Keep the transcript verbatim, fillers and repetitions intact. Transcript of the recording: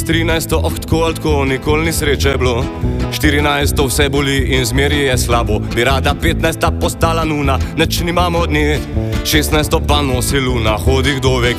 trinajsto, oh tako ali tako, nikoli ni sreče bilo. štirinajsto vse boli in zmeri je slabo. Bi rada petnajsta postala nuna, neč nimamo od nje. šestnajsto pa nosi luna, hodi kdo ve